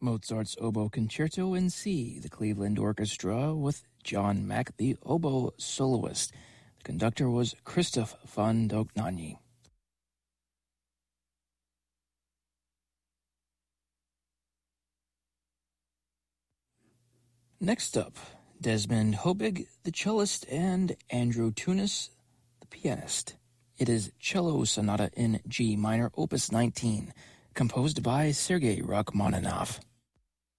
Mozart's Oboe Concerto in C, the Cleveland Orchestra with John Mack, the oboe soloist. The conductor was Christoph von Dohnanyi. Next up, Desmond Hobig, the cellist, and Andrew Tunis, the pianist. It is Cello Sonata in G minor, opus 19, composed by Sergei Rachmaninoff.